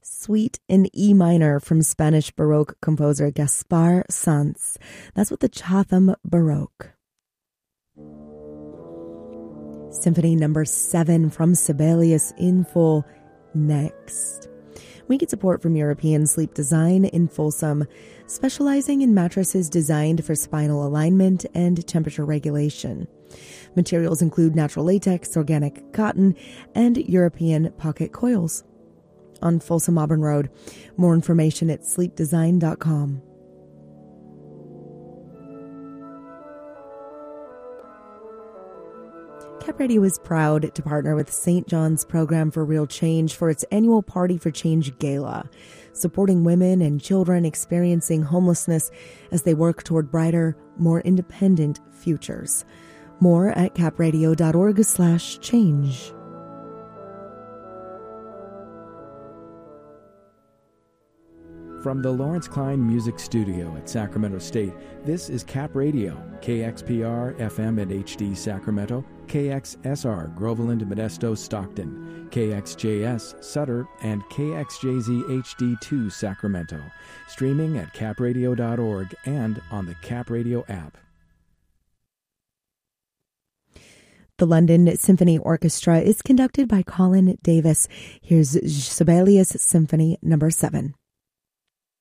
Suite in E minor from Spanish Baroque composer Gaspar Sanz. That's with the Chatham Baroque. Symphony number 7 from Sibelius in full next. We get support from European Sleep Design in Folsom, specializing in mattresses designed for spinal alignment and temperature regulation. Materials include natural latex, organic cotton, and European pocket coils. On Folsom Auburn Road. More information at sleepdesign.com. Cap Radio is proud to partner with St. John's Program for Real Change for its annual Party for Change Gala, supporting women and children experiencing homelessness as they work toward brighter, more independent futures. More at capradio.org/change. From the Lawrence Klein Music Studio at Sacramento State, this is Cap Radio, KXPR FM and HD Sacramento, KXSR Groveland, Modesto, Stockton, KXJS Sutter, and KXJZ HD2 Sacramento. Streaming at capradio.org and on the Cap Radio app. The London Symphony Orchestra is conducted by Colin Davis. Here's Sibelius Symphony number 7.